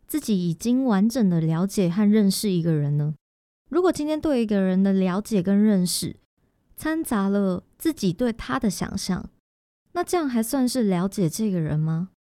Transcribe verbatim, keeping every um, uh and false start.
自己已经完整的了解和认识一个人呢？如果今天对一个人的了解跟认识掺杂了自己对他的想象，那这样还算是了解这个人吗？